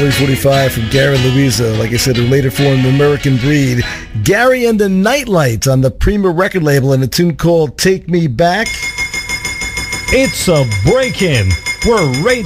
early 45 from Gary and Louisa. Like I said, who later formed American Breed. Gary and the Nightlights on the Prima record label in a tune called Take Me Back. It's a break-in. We're right